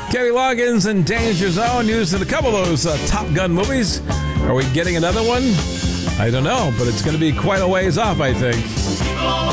Kenny Loggins and Danger Zone used in a couple of those Top Gun movies. Are we getting another one? I don't know, but it's going to be quite a ways off, I think.